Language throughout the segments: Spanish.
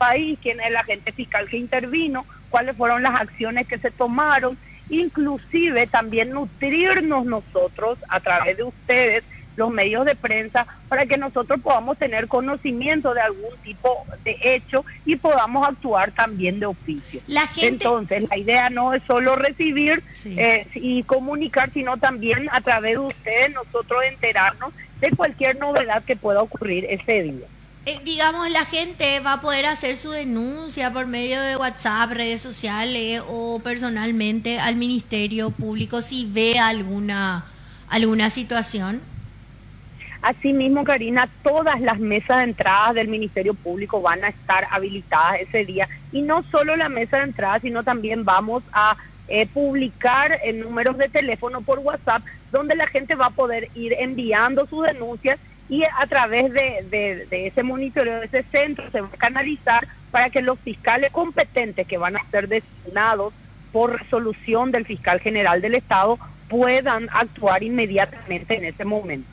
país, quién es el agente fiscal que intervino, cuáles fueron las acciones que se tomaron, inclusive también nutrirnos nosotros a través de ustedes, los medios de prensa, para que nosotros podamos tener conocimiento de algún tipo de hecho y podamos actuar también de oficio. La gente... Entonces, la idea no es solo recibir Sí. y comunicar, sino también a través de ustedes nosotros enterarnos de cualquier novedad que pueda ocurrir ese día. Digamos, la gente va a poder hacer su denuncia por medio de WhatsApp, redes sociales o personalmente al Ministerio Público si ve alguna situación. Asimismo, Karina, todas las mesas de entradas del Ministerio Público van a estar habilitadas ese día. Y no solo la mesa de entrada, sino también vamos a publicar números de teléfono por WhatsApp, donde la gente va a poder ir enviando sus denuncias y a través de ese monitoreo, de ese centro, se va a canalizar para que los fiscales competentes que van a ser designados por resolución del fiscal general del Estado puedan actuar inmediatamente en ese momento.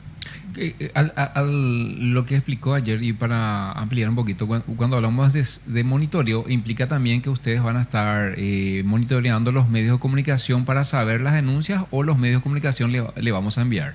Lo que explicó ayer, y para ampliar un poquito, cuando hablamos de monitoreo, implica también que ustedes van a estar monitoreando los medios de comunicación para saber las denuncias, o los medios de comunicación le vamos a enviar.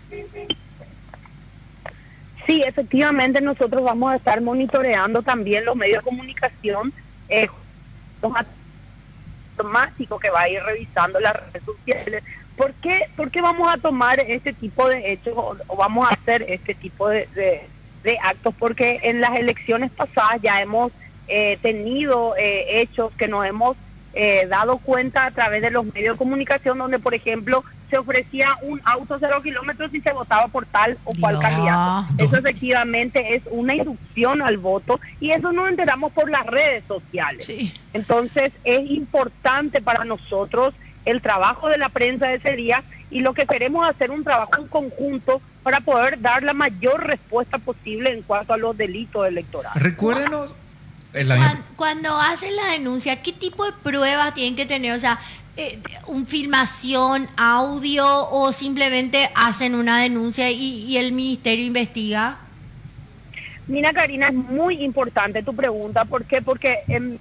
Sí, efectivamente nosotros vamos a estar monitoreando también los medios de comunicación, los automáticos que va a ir revisando las redes sociales. ¿Por qué vamos a tomar este tipo de hechos o vamos a hacer este tipo de actos? Porque en las elecciones pasadas ya hemos tenido hechos que nos hemos dado cuenta a través de los medios de comunicación, donde, por ejemplo, se ofrecía un auto 0 kilómetros y se votaba por tal o cual candidato. Eso efectivamente es una inducción al voto y eso nos enteramos por las redes sociales. Sí. Entonces es importante para nosotros el trabajo de la prensa de ese día, y lo que queremos hacer un trabajo en conjunto para poder dar la mayor respuesta posible en cuanto a los delitos electorales. Recuérdenos... Cuando hacen la denuncia, ¿qué tipo de pruebas tienen que tener? O sea, ¿un filmación, audio, o simplemente hacen una denuncia y el ministerio investiga? Mira, Karina, es muy importante tu pregunta. ¿Por qué? Porque en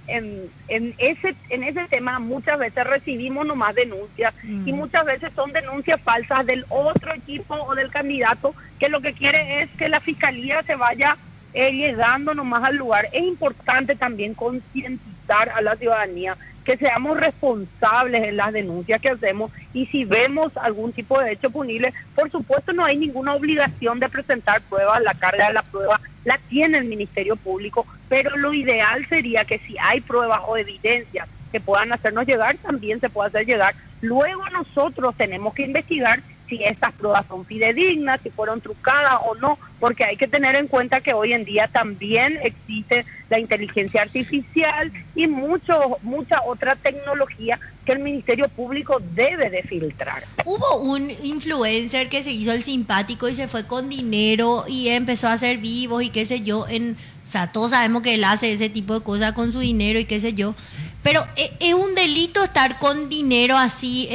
ese tema muchas veces recibimos nomás denuncias y muchas veces son denuncias falsas del otro equipo o del candidato, que lo que quiere es que la fiscalía se vaya llegando nomás al lugar. Es importante también concientizar a la ciudadanía que seamos responsables en las denuncias que hacemos, y si vemos algún tipo de hecho punible, por supuesto no hay ninguna obligación de presentar pruebas. La carga de la prueba la tiene el Ministerio Público, pero lo ideal sería que si hay pruebas o evidencias que puedan hacernos llegar, también se pueda hacer llegar. Luego nosotros tenemos que investigar si estas pruebas son fidedignas, si fueron trucadas o no, porque hay que tener en cuenta que hoy en día también existe la inteligencia artificial y mucha otra tecnología que el Ministerio Público debe de filtrar. Hubo un influencer que se hizo el simpático y se fue con dinero y empezó a hacer vivos y qué sé yo, o sea, todos sabemos que él hace ese tipo de cosas con su dinero y qué sé yo, pero es un delito estar con dinero así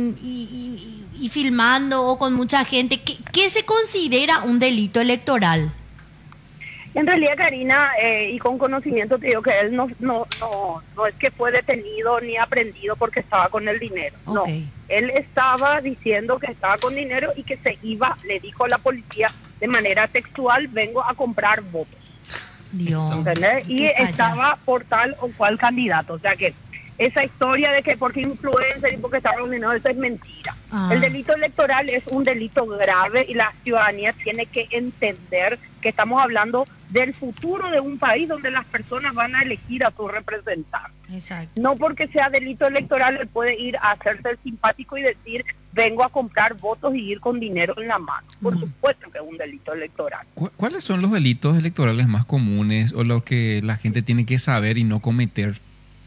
y filmando o con mucha gente. ¿Qué se considera un delito electoral? En realidad, Karina, y con conocimiento te digo que él no es que fue detenido ni aprendido porque estaba con el dinero. Okay. No, él estaba diciendo que estaba con dinero y que se iba, le dijo a la policía de manera textual: vengo a comprar votos. Dios. ¿Entendés? Y estaba por tal o cual candidato. O sea que esa historia de que porque influencer y porque estaba con dinero, eso es mentira. El delito electoral es un delito grave y la ciudadanía tiene que entender que estamos hablando del futuro de un país donde las personas van a elegir a sus representantes. Exacto. No porque sea delito electoral él puede ir a hacerse el simpático y decir vengo a comprar votos y ir con dinero en la mano. Por supuesto que es un delito electoral. ¿Cuáles son los delitos electorales más comunes o los que la gente tiene que saber y no cometer?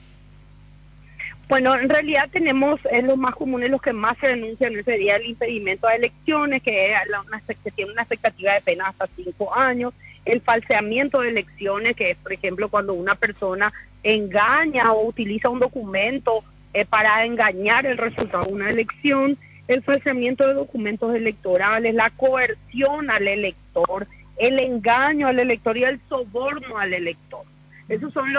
Bueno, en realidad tenemos los más comunes, los que más se denuncian ese día: el impedimento de elecciones, que tiene una expectativa de pena hasta 5 años, el falseamiento de elecciones, que es, por ejemplo, cuando una persona engaña o utiliza un documento para engañar el resultado de una elección, el falseamiento de documentos electorales, la coerción al elector, el engaño al elector y el soborno al elector. Esos son